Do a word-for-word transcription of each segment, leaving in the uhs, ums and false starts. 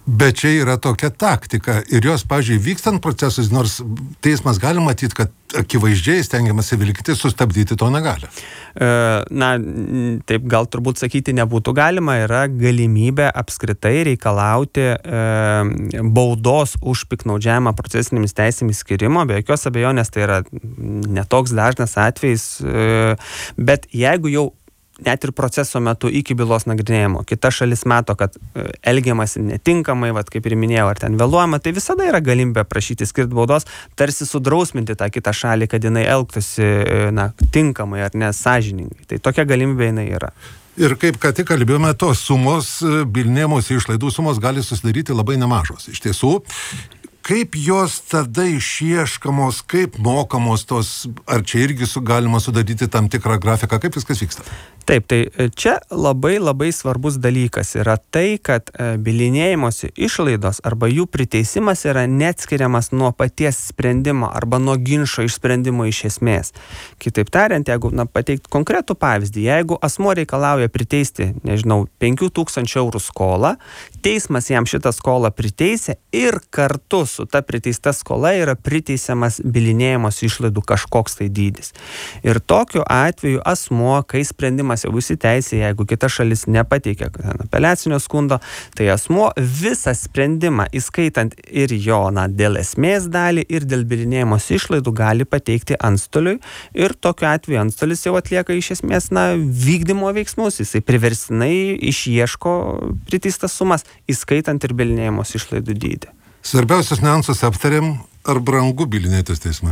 Bet čia yra tokia taktika ir jos, pavyzdžiui, vykstant procesus, nors teismas gali matyti, kad akivaizdžiai stengiamasi vilkyti, sustabdyti to negali. Na, taip gal turbūt sakyti nebūtų galima, yra galimybė apskritai reikalauti e, baudos už piktnaudžiavimą procesinėmis teisėmis skirimo, be jokios abejonės tai yra netoks dažnas atvejis, e, bet jeigu jau net ir proceso metu iki bylos nagrinėjimo kita šalis mato, kad elgiamasi netinkamai, vat, kaip ir minėjau, ar ten vėluojama, tai visada yra galimybė prašyti skirti baudos, tarsi sudrausminti tą kitą šalį, kad jinai elgtųsi na, tinkamai ar nesąžiningai. Tai tokia galimybė jinai yra. Ir kaip ką tik kalbėjome, tos sumos, bylinėjimosi išlaidų sumos gali susidaryti labai nemažos. Iš tiesų, kaip jos tada išieškamos, kaip mokamos tos, ar čia irgi su, galima sudaryti tam tikrą grafiką, kaip viskas vyksta? Taip, tai čia labai labai svarbus dalykas yra tai, kad bylinėjimosi išlaidos arba jų priteisimas yra neatskiriamas nuo paties sprendimo arba nuo ginčo išsprendimo iš esmės. Kitaip tariant, jeigu na, pateikti konkretų pavyzdį, jeigu asmuo reikalauja priteisti, nežinau, penkių tūkstančių eurų skolą, teismas jam šitą skolą priteisė ir kartu su ta priteista skola yra priteisiamas bylinėjimosi išlaidų kažkoks tai dydis. Ir tokiu atveju asmuo, kai sprendimas jau įsiteisė, jeigu kita šalis nepateikė apeliacinio skundo, tai asmuo visą sprendimą, įskaitant ir jo na, dėl esmės dalį ir dėl bylinėjimosi išlaidų gali pateikti antstoliui ir tokiu atveju antstolis jau atlieka iš esmės na, vykdymo veiksmus, jisai priverstinai išieško priteistas sumas, įskaitant ir bylinėjimosi išlaidų dydį. Svarbiausius niuansus aptarėm, ar brangu bylinėtis teisme?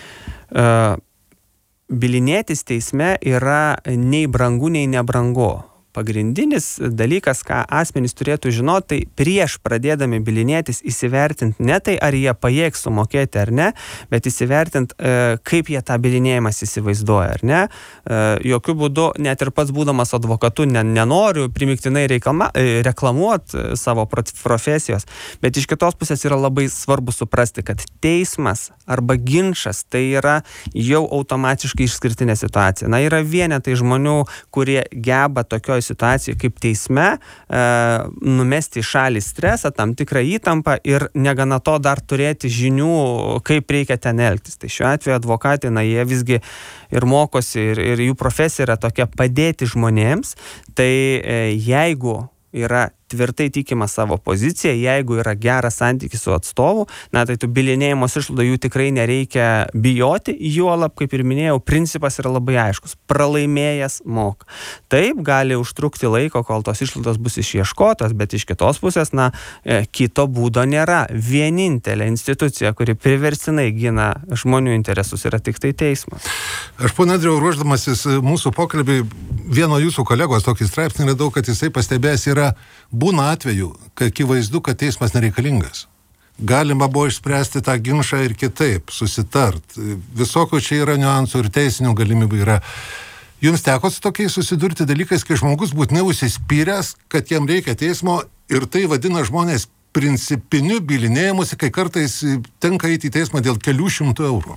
Uh, Bylinėtis teisme yra nei brangu, nei nebrangu. Pagrindinis dalykas, ką asmenys turėtų žinoti, tai prieš pradėdami bylinėtis įsivertinti ne tai, ar jie pajėgs sumokėti ar ne, bet įsivertinti, kaip jie tą bylinėjimas įsivaizduoja ar ne. Jokių būdų, net ir pats būdamas advokatu, nenoriu primiktinai reklamuoti savo profesijos, bet iš kitos pusės yra labai svarbu suprasti, kad teismas arba ginčas tai yra jau automatiškai išskirtinė situacija. Na, yra vienetai žmonių, kurie geba tokioj situacijai kaip teisme e, numesti į šalį stresą, tam tikrą įtampą ir negana to dar turėti žinių, kaip reikia ten elgtis. Tai šiuo atveju advokatai, na, jie visgi ir mokosi ir, ir jų profesija yra tokia padėti žmonėms. Tai e, jeigu yra tvirtai tikima savo poziciją, jeigu yra geras santykis su atstovu, na tai tų bylinėjimos išlaidų jų tikrai nereikia bijoti, juolab, kaip ir minėjau, principas yra labai aiškus. Pralaimėjęs moka. Taip, gali užtrukti laiko, kol tos išlaidos bus išieškotos, bet iš kitos pusės, na, kito būdo nėra. Vienintelė institucija, kuri priverstinai gina žmonių interesus, yra tik tai teismas. Aš, pone Andriau, ruošdamasis mūsų pokalbį, vieno jūsų kolegos tokį straipsnį radau, kad jisai pastebėjęs yra būna atveju, kai akivaizdu, kad teismas nereikalingas. Galima buvo išspręsti tą ginčą ir kitaip, susitart. Visokių čia yra niuansų ir teisinių galimybių yra. Jums teko su tokiais susidurti dalykais, kai žmogus būtinai užsispyręs, kad jam reikia teismo ir tai vadina žmonės principiniu bylinėjimusi, kai kartais tenka eiti į teismą dėl kelių šimtų eurų.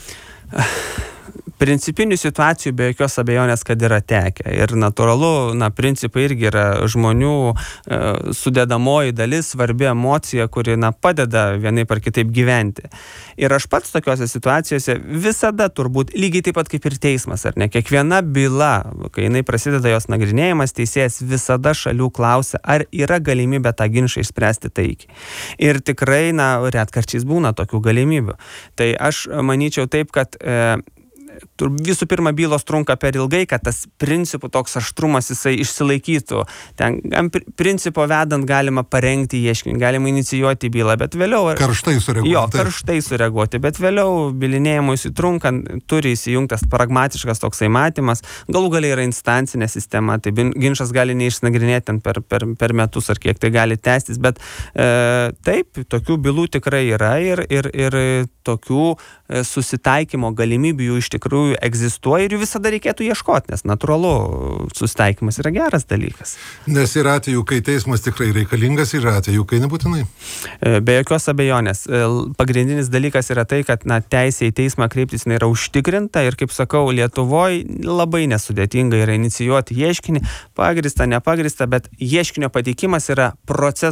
Principinių situacijų be jokios abejonės, kad yra tekę. Ir natūralu, na, principai irgi yra žmonių e, sudedamoji dalis, svarbi emocija, kuri, na, padeda vienaip ar kitaip gyventi. Ir aš pats tokiose situacijose visada turbūt, lygiai taip pat kaip ir teismas, ar ne, kiekviena byla, kai jinai prasideda jos nagrinėjimas, teisėjas visada šalių klausia, ar yra galimybė tą ginčą išspręsti taikiai. Ir tikrai, na, retkarčiais būna tokių galimybių. Tai aš manyčiau taip, kad e, visų pirma, bylos trunka per ilgai, kad tas principų toks aštrumas jisai išsilaikytų. Ten principo vedant galima parengti ieškinį, galima inicijuoti bylą, bet vėliau... Karštai sureaguoti. Jo, karštai sureaguoti, bet vėliau bylinėjimui įsitrunkant turi įsijungtas pragmatiškas toksai matymas. Galų galiai yra instancinė sistema, tai ginčas gali neišnagrinėti per, per, per metus ar kiek tai gali tęstis, bet e, taip, tokių bylų tikrai yra ir, ir, ir tokių e, susitaikymo galimybių jų iš tikrųjų egzistuoja ir jų visada reikėtų ieškoti, nes natūralu, susitaikymas yra geras dalykas. Nes yra atveju, kai teismas tikrai reikalingas, yra atveju, kai nebūtinai. Be jokios abejonės. Pagrindinis dalykas yra tai, kad na, teisė į teismą kreiptis yra užtikrinta ir, kaip sakau, Lietuvoje labai nesudėtinga yra inicijuoti ieškinį, pagrįsta, nepagrįsta, bet ieškinio pateikimas yra proceso